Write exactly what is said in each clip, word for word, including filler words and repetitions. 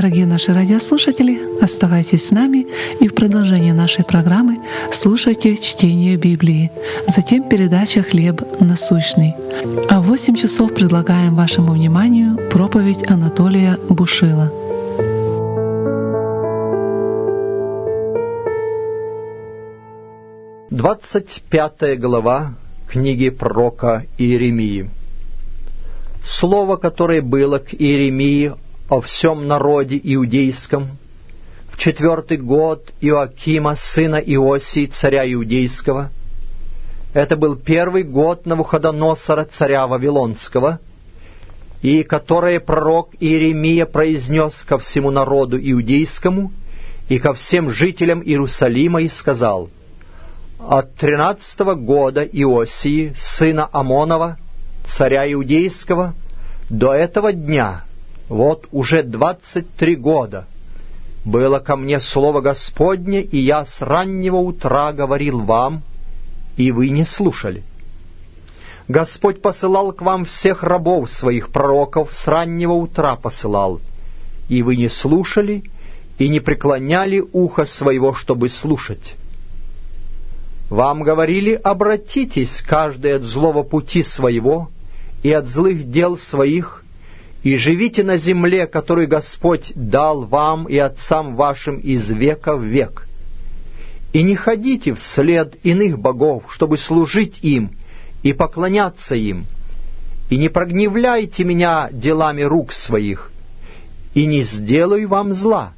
Дорогие наши радиослушатели, оставайтесь с нами и в продолжении нашей программы слушайте чтение Библии, затем передача «Хлеб насущный». А в восемь часов предлагаем вашему вниманию проповедь Анатолия Бушила. Двадцать пятая глава книги пророка Иеремии. Слово, которое было к Иеремии о всем народе иудейском в четвертый год Иоакима, сына Иосии, царя иудейского. Это был первый год Навуходоносора, царя Вавилонского, и которое пророк Иеремия произнес ко всему народу иудейскому и ко всем жителям Иерусалима и сказал: «От тринадцатого года Иосии, сына Амонова, царя иудейского, до этого дня, вот уже двадцать три года, было ко мне слово Господне, и я с раннего утра говорил вам, и вы не слушали. Господь посылал к вам всех рабов своих пророков, с раннего утра посылал, и вы не слушали и не преклоняли ухо своего, чтобы слушать. Вам говорили: обратитесь каждый от злого пути своего и от злых дел своих, и живите на земле, которую Господь дал вам и отцам вашим из века в век. И не ходите вслед иных богов, чтобы служить им и поклоняться им, и не прогневляйте меня делами рук своих, и не сделаю вам зла.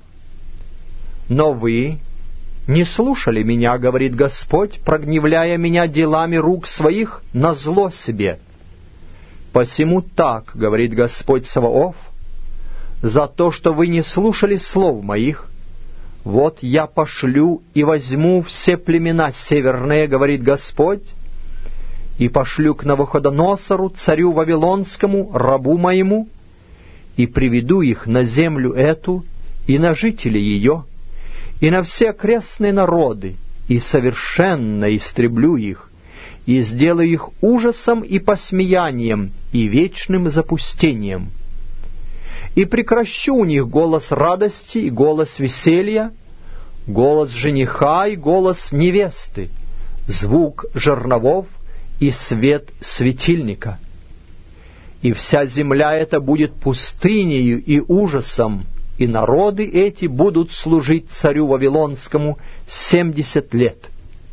Но вы не слушали меня, говорит Господь, прогневляя меня делами рук своих на зло себе. Посему так, говорит Господь Саваоф, за то, что вы не слушали слов моих, вот я пошлю и возьму все племена северные, говорит Господь, и пошлю к Навуходоносору, царю Вавилонскому, рабу моему, и приведу их на землю эту и на жителей ее, и на все окрестные народы, и совершенно истреблю их, и сделаю их ужасом и посмеянием, и вечным запустением. И прекращу у них голос радости и голос веселья, голос жениха и голос невесты, звук жерновов и свет светильника. И вся земля эта будет пустынею и ужасом, и народы эти будут служить царю Вавилонскому семьдесят лет.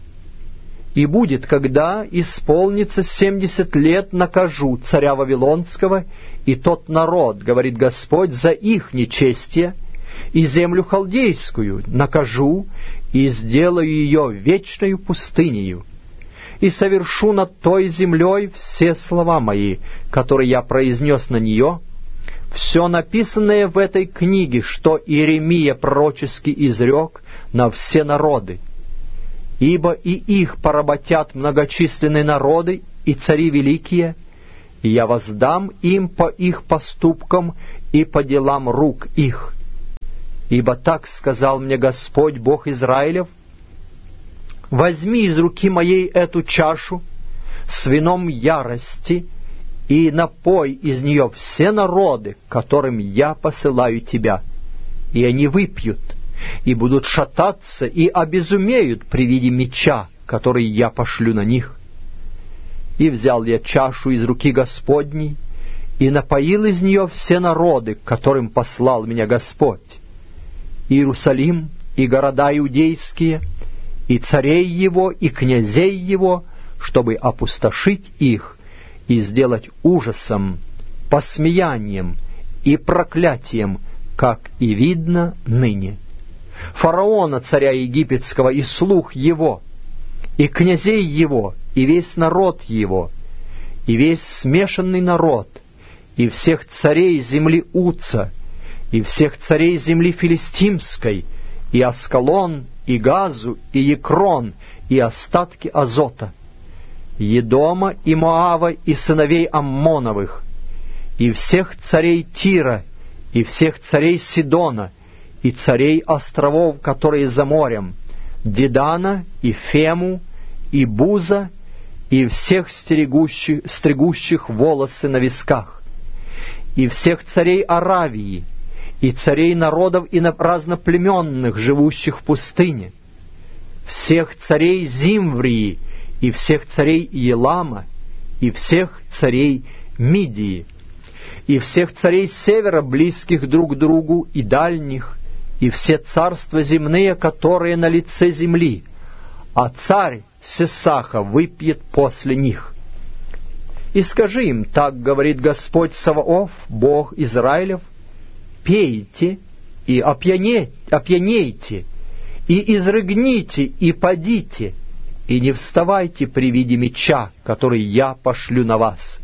И будет, когда исполнится семьдесят лет, накажу царя Вавилонского и тот народ, говорит Господь, за их нечестие, и землю халдейскую накажу, и сделаю ее вечною пустынею, и совершу над той землей все слова мои, которые я произнес на нее, все написанное в этой книге, что Иеремия пророчески изрек на все народы. Ибо и их поработят многочисленные народы и цари великие, и я воздам им по их поступкам и по делам рук их. Ибо так сказал мне Господь, Бог Израилев: возьми из руки моей эту чашу с вином ярости, и напой из нее все народы, которым я посылаю тебя, и они выпьют, и будут шататься, и обезумеют при виде меча, который я пошлю на них. И взял я чашу из руки Господней, и напоил из нее все народы, к которым послал меня Господь, Иерусалим и города иудейские, и царей его, и князей его, чтобы опустошить их и сделать ужасом, посмеянием и проклятием, как и видно ныне. Фараона, царя египетского, и слух его, и князей его, и весь народ его, и весь смешанный народ, и всех царей земли Уца, и всех царей земли Филистимской, и Аскалон, и Газу, и Екрон, и остатки Азота, Едома и Моава, и сыновей Аммоновых, и всех царей Тира, и всех царей Сидона, и царей островов, которые за морем, Дедана, и Фему, и Буза, и всех стерегущих, стригущих волосы на висках, и всех царей Аравии, и царей народов и разноплеменных, живущих в пустыне, всех царей Зимврии, и всех царей Елама, и всех царей Мидии, и всех царей севера, близких друг к другу, и дальних, и все царства земные, которые на лице земли, а царь Сесаха выпьет после них. И скажи им, так говорит Господь Саваоф, Бог Израилев, пейте и опьяне, опьянейте, и изрыгните, и падите, и не вставайте при виде меча, который я пошлю на вас.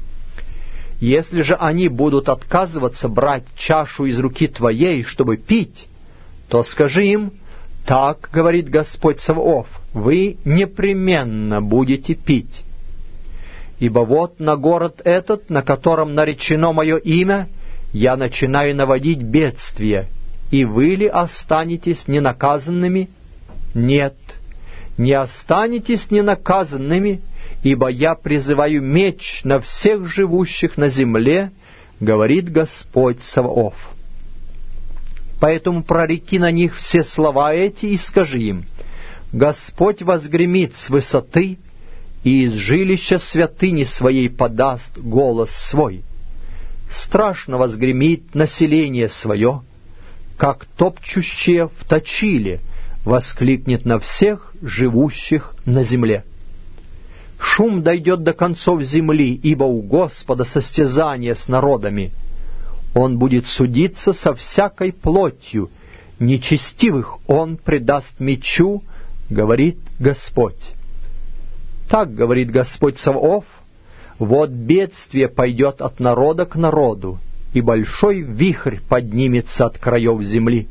Если же они будут отказываться брать чашу из руки твоей, чтобы пить, то скажи им, так говорит Господь Саваоф, вы непременно будете пить. Ибо вот на город этот, на котором наречено мое имя, я начинаю наводить бедствие, и вы ли останетесь ненаказанными? Нет, не останетесь ненаказанными, ибо я призываю меч на всех живущих на земле, говорит Господь Саваоф. Поэтому прореки на них все слова эти и скажи им, Господь возгремит с высоты, и из жилища святыни своей подаст голос свой. Страшно возгремит население свое, как топчущее в точиле, воскликнет на всех живущих на земле. Шум дойдет до концов земли, ибо у Господа состязание с народами. Он будет судиться со всякой плотью, нечестивых Он предаст мечу, говорит Господь. Так говорит Господь Саваоф, вот бедствие пойдет от народа к народу, и большой вихрь поднимется от краев земли.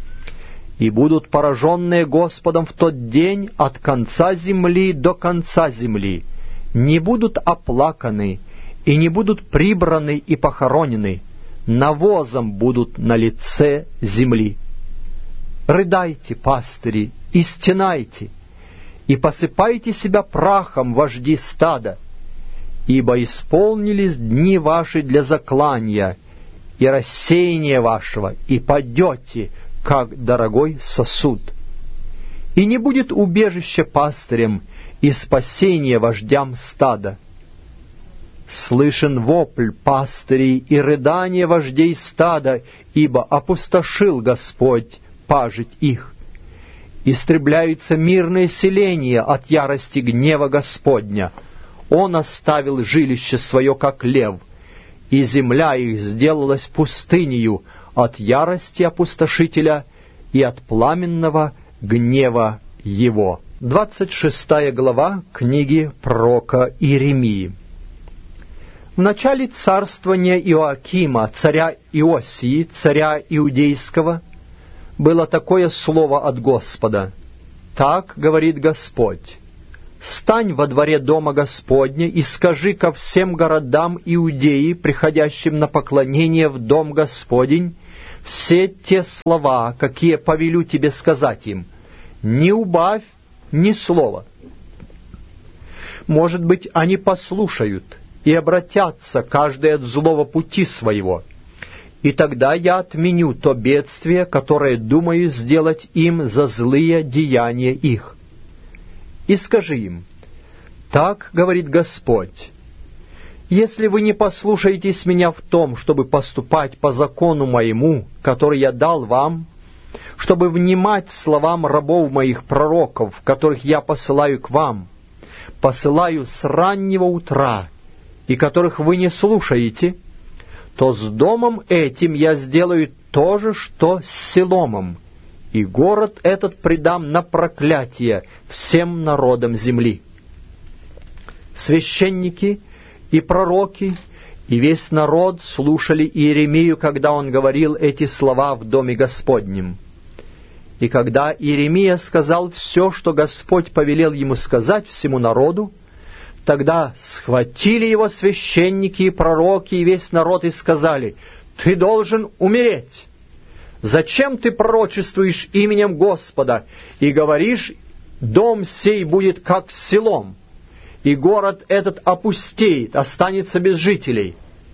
И будут пораженные Господом в тот день от конца земли до конца земли, не будут оплаканы, и не будут прибраны и похоронены, навозом будут на лице земли. Рыдайте, пастыри, и стенайте, и посыпайте себя прахом, вожди стада, ибо исполнились дни ваши для заклания и рассеяния вашего, и падете, как дорогой сосуд. И не будет убежища пастырям и спасения вождям стада. Слышен вопль пастырей и рыдание вождей стада, ибо опустошил Господь пажить их. Истребляются мирные селения от ярости гнева Господня. Он оставил жилище свое, как лев, и земля их сделалась пустынею от ярости опустошителя и от пламенного гнева его. Двадцать шестая глава книги пророка Иеремии. В начале царствования Иоакима, царя Иосии, царя Иудейского, было такое слово от Господа. Так говорит Господь: «Стань во дворе дома Господня и скажи ко всем городам Иудеи, приходящим на поклонение в дом Господень, все те слова, какие повелю тебе сказать им. Не убавь ни слова. Может быть, они послушают и обратятся каждый от злого пути своего. И тогда я отменю то бедствие, которое думаю сделать им за злые деяния их. И скажи им, так говорит Господь, если вы не послушаетесь меня в том, чтобы поступать по закону моему, который я дал вам, чтобы внимать словам рабов моих пророков, которых я посылаю к вам, посылаю с раннего утра, и которых вы не слушаете, то с домом этим я сделаю то же, что с Силомом, и город этот предам на проклятие всем народам земли. Священники и пророки и весь народ слушали Иеремию, когда он говорил эти слова в доме Господнем. И когда Иеремия сказал все, что Господь повелел ему сказать всему народу, тогда схватили его священники и пророки и весь народ и сказали: «Ты должен умереть! Зачем ты пророчествуешь именем Господа и говоришь, дом сей будет как селом, и город этот опустеет, останется без жителей?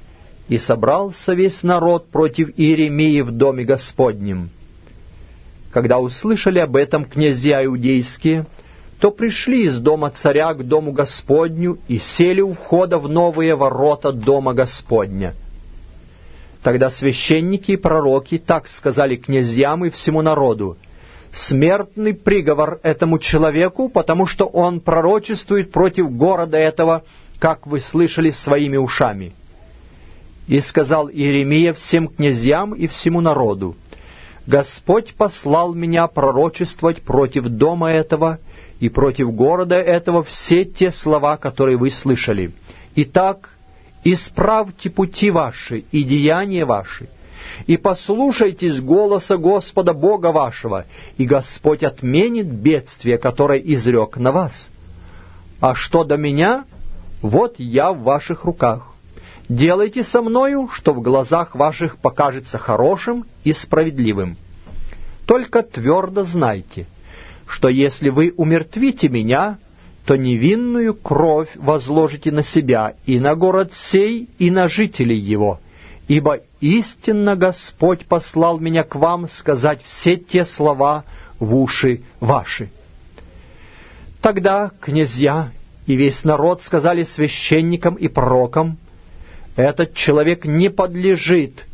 и собрался весь народ против Иеремии в доме Господнем. Когда услышали об этом князья иудейские, то пришли из дома царя к дому Господню и сели у входа в новые ворота дома Господня. Тогда священники и пророки так сказали князьям и всему народу: «Смертный приговор этому человеку, потому что он пророчествует против города этого, как вы слышали своими ушами». И сказал Иеремия всем князьям и всему народу: «Господь послал меня пророчествовать против дома этого и против города этого все те слова, которые вы слышали. Итак, исправьте пути ваши и деяния ваши, и послушайтесь голоса Господа Бога вашего, и Господь отменит бедствие, которое изрек на вас. А что до меня, вот я в ваших руках. Делайте со мною, что в глазах ваших покажется хорошим и справедливым. Только твердо знайте, что если вы умертвите меня, то невинную кровь возложите на себя и на город сей, и на жителей его, ибо истинно Господь послал меня к вам сказать все те слова в уши ваши». Тогда князья и весь народ сказали священникам и пророкам: «Этот человек не подлежит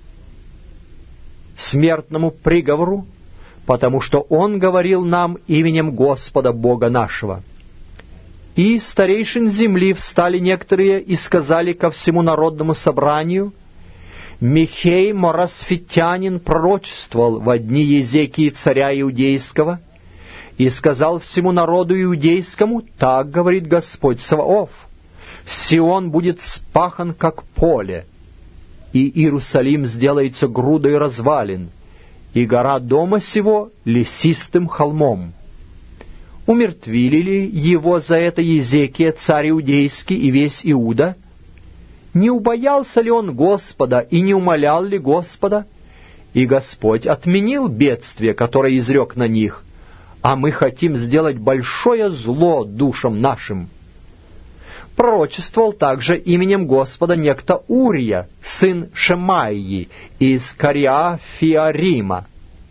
смертному приговору, потому что он говорил нам именем Господа Бога нашего». И старейшин земли встали некоторые и сказали ко всему народному собранию: «Михей Моросфитянин пророчествовал во дни Езекии царя Иудейского, и сказал всему народу иудейскому: так говорит Господь Саваоф, Сион будет спахан, как поле, и Иерусалим сделается грудой развалин, и гора дома сего лесистым холмом». Умертвили ли его за это Езекия, царь иудейский, и весь Иуда? Не убоялся ли он Господа и не умолял ли Господа? И Господь отменил бедствие, которое изрек на них, а мы хотим сделать большое зло душам нашим. Пророчествовал также именем Господа некто Урия, сын Шемаии, из Кариафиарима,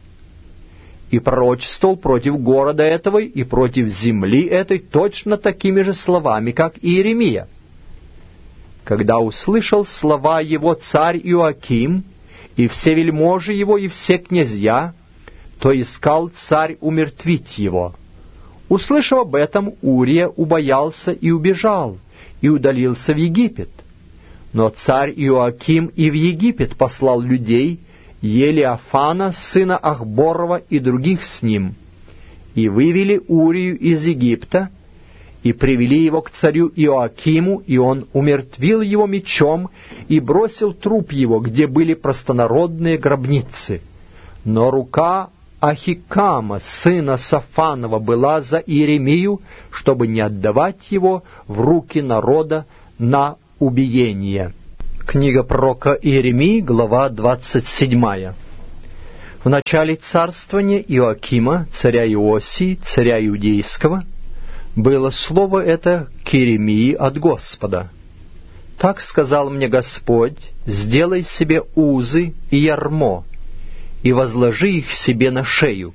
и пророчествовал против города этого и против земли этой точно такими же словами, как и Иеремия. Когда услышал слова его царь Иоаким, и все вельможи его, и все князья, то искал царь умертвить его. Услышав об этом, Урия убоялся и убежал, и удалился в Египет. Но царь Иоаким и в Египет послал людей, Елиафана, сына Ахборова, и других с ним, и вывели Урию из Египта, и привели его к царю Иоакиму, и он умертвил его мечом и бросил труп его, где были простонародные гробницы. Но рука Ахикама, сына Сафанова, была за Иеремию, чтобы не отдавать его в руки народа на убиение. Книга пророка Иеремии, глава двадцать седьмая. В начале царствования Иоакима, царя Иосии, царя Иудейского, было слово это к Иеремии от Господа. «Так сказал мне Господь: сделай себе узы и ярмо, и возложи их себе на шею.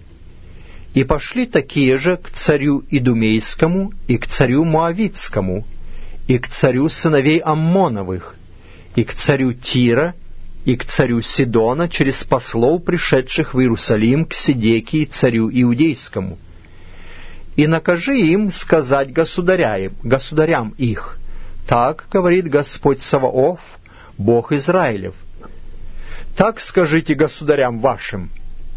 И пошли такие же к царю Идумейскому, и к царю Моавитскому, и к царю сыновей Аммоновых, и к царю Тира, и к царю Сидона через послов, пришедших в Иерусалим к Седекии, царю Иудейскому. И накажи им сказать государям, государям их: так говорит Господь Саваоф, Бог Израилев. Так скажите государям вашим: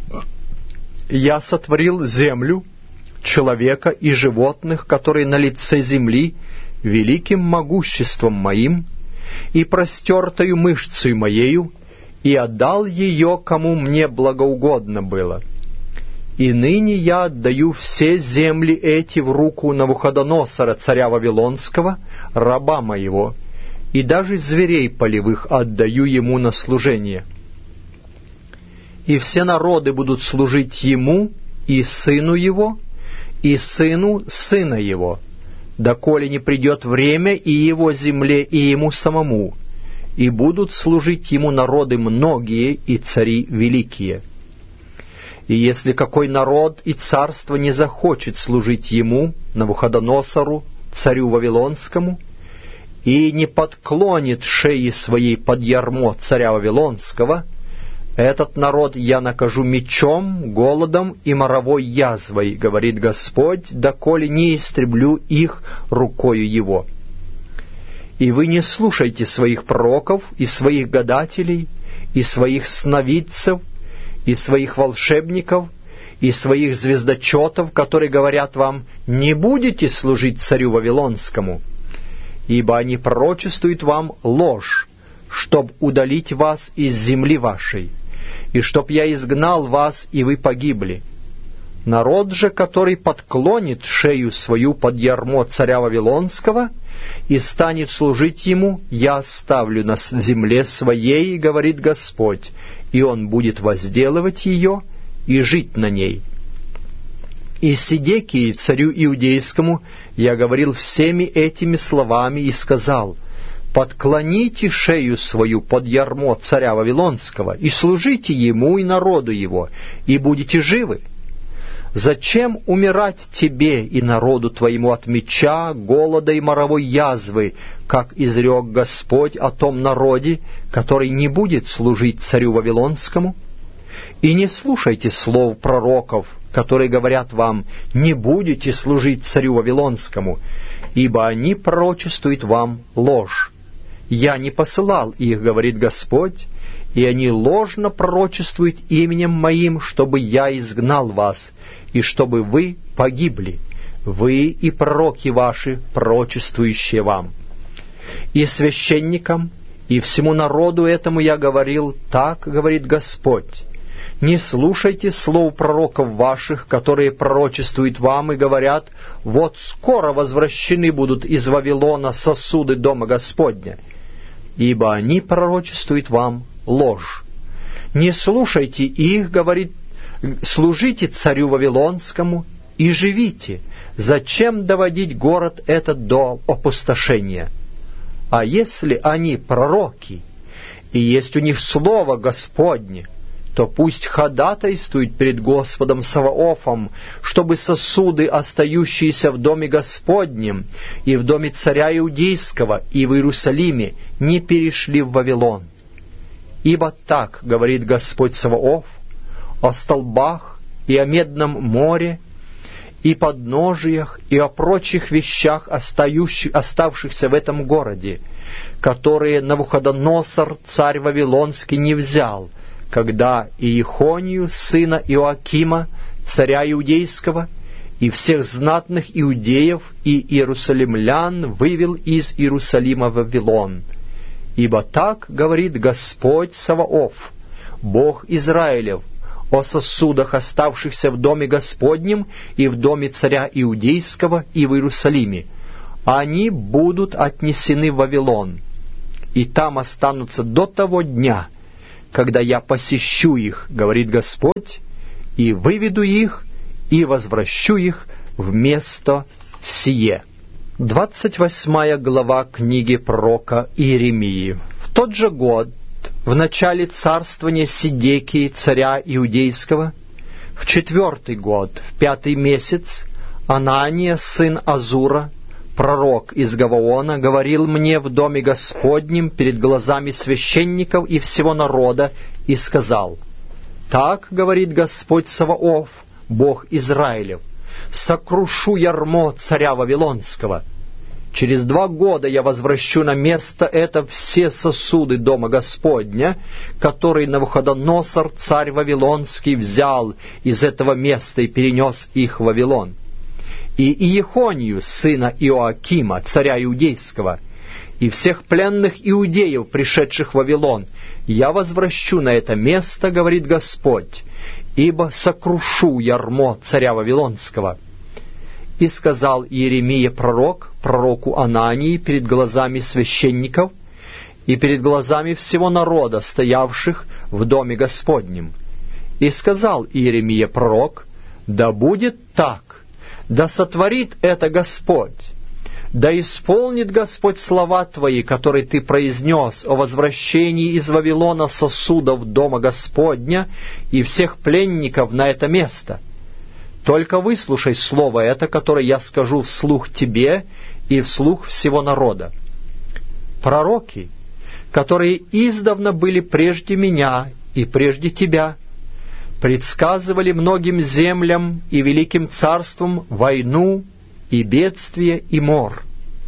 я сотворил землю, человека и животных, которые на лице земли, великим могуществом моим и простертою мышцей моею, и отдал ее, кому мне благоугодно было. И ныне я отдаю все земли эти в руку Навуходоносора, царя Вавилонского, раба моего, и даже зверей полевых отдаю ему на служение. И все народы будут служить ему, и сыну его, и сыну сына его, доколе не придет время и его земле, и ему самому, и будут служить ему народы многие и цари великие. И если какой народ и царство не захочет служить ему, Навуходоносору, царю Вавилонскому, и не подклонит шеи своей под ярмо царя Вавилонского, этот народ я накажу мечом, голодом и моровой язвой, говорит Господь, доколе не истреблю их рукою его. И вы не слушайте своих пророков и своих гадателей, и своих сновидцев, и своих волшебников, и своих звездочетов, которые говорят вам: не будете служить царю Вавилонскому, ибо они пророчествуют вам ложь, чтоб удалить вас из земли вашей, и чтоб я изгнал вас, и вы погибли. Народ же, который подклонит шею свою под ярмо царя Вавилонского и станет служить ему, я оставлю на земле своей, говорит Господь, и он будет возделывать ее и жить на ней. И Сидекии, царю Иудейскому, я говорил всеми этими словами и сказал: подклоните шею свою под ярмо царя Вавилонского и служите ему и народу его, и будете живы. Зачем умирать тебе и народу твоему от меча, голода и моровой язвы, как изрек Господь о том народе, который не будет служить царю Вавилонскому? И не слушайте слов пророков, которые говорят вам: не будете служить царю Вавилонскому, ибо они пророчествуют вам ложь. Я не посылал их, говорит Господь, и они ложно пророчествуют именем Моим, чтобы я изгнал вас, и чтобы вы погибли, вы и пророки ваши, пророчествующие вам. И священникам, и всему народу этому я говорил: так говорит Господь, не слушайте слов пророков ваших, которые пророчествуют вам и говорят: вот скоро возвращены будут из Вавилона сосуды дома Господня, ибо они пророчествуют вам ложь. Не слушайте их, говорит, служите царю Вавилонскому и живите. Зачем доводить город этот до опустошения? А если они пророки, и есть у них слово Господне, то пусть ходатайствуют перед Господом Саваофом, чтобы сосуды, остающиеся в доме Господнем и в доме царя Иудейского и в Иерусалиме, не перешли в Вавилон. Ибо так говорит Господь Саваоф о столбах и о медном море, и подножиях, и о прочих вещах, оставшихся в этом городе, которые Навуходоносор, царь Вавилонский, не взял, когда Иехонию, сына Иоакима, царя Иудейского, и всех знатных иудеев и иерусалимлян вывел из Иерусалима в Вавилон. Ибо так говорит Господь Саваоф, Бог Израилев, о сосудах, оставшихся в доме Господнем и в доме царя Иудейского и в Иерусалиме. Они будут отнесены в Вавилон, и там останутся до того дня, когда я посещу их, говорит Господь, и выведу их, и возвращу их в место сие. Двадцать восьмая глава книги пророка Иеремии. В тот же год, в начале царствования Сидекии, царя Иудейского, в четвертый год, в пятый месяц, Анания, сын Азура, пророк из Гаваона, говорил мне в доме Господнем перед глазами священников и всего народа и сказал: «Так говорит Господь Саваоф, Бог Израилев, сокрушу ярмо царя Вавилонского. Через два года я возвращу на место это все сосуды дома Господня, которые Навуходоносор, царь Вавилонский, взял из этого места и перенес их в Вавилон. И Иехонию, сына Иоакима, царя Иудейского, и всех пленных иудеев, пришедших в Вавилон, я возвращу на это место, говорит Господь, ибо сокрушу ярмо царя Вавилонского». И сказал Иеремия пророк, пророку Анании, перед глазами священников и перед глазами всего народа, стоявших в доме Господнем. И сказал Иеремия пророк: «Да будет так, да сотворит это Господь. Да исполнит Господь слова Твои, которые Ты произнес о возвращении из Вавилона сосудов дома Господня и всех пленников на это место. Только выслушай слово это, которое я скажу вслух Тебе и вслух всего народа. Пророки, которые издавна были прежде меня и прежде Тебя, предсказывали многим землям и великим царствам войну и бедствие, и мор.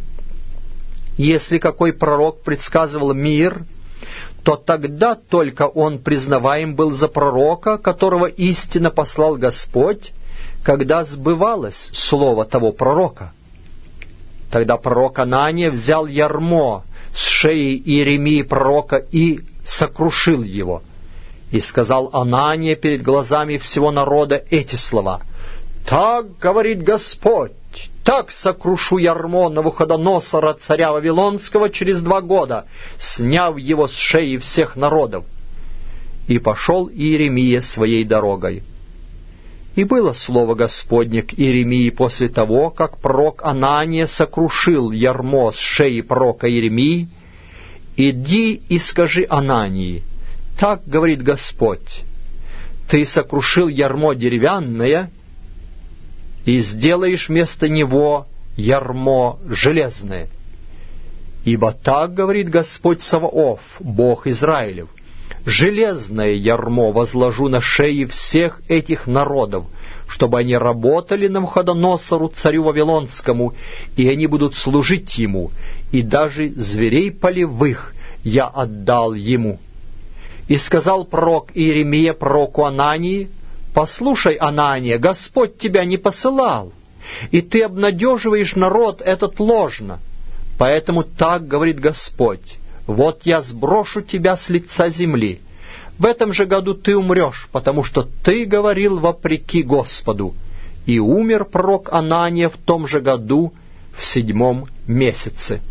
Если какой пророк предсказывал мир, то тогда только он признаваем был за пророка, которого истинно послал Господь, когда сбывалось слово того пророка. Тогда пророк Анания взял ярмо с шеи Иеремии пророка и сокрушил его. И сказал Анания перед глазами всего народа эти слова: «Так говорит Господь, так сокрушу ярмо Навуходоносора, царя Вавилонского, через два года, сняв его с шеи всех народов». И пошел Иеремия своей дорогой. И было слово Господне к Иеремии после того, как пророк Анания сокрушил ярмо с шеи пророка Иеремии: «Иди и скажи Анании, так говорит Господь, ты сокрушил ярмо деревянное, и сделаешь вместо него ярмо железное. Ибо так говорит Господь Саваоф, Бог Израилев: железное ярмо возложу на шеи всех этих народов, чтобы они работали Навуходоносору, царю Вавилонскому, и они будут служить ему, и даже зверей полевых я отдал ему». И сказал пророк Иеремия пророку Анании: «Послушай, Анания, Господь тебя не посылал, и ты обнадеживаешь народ этот ложно. Поэтому так говорит Господь: вот я сброшу тебя с лица земли. В этом же году ты умрешь, потому что ты говорил вопреки Господу». И умер пророк Анания в том же году, в седьмом месяце.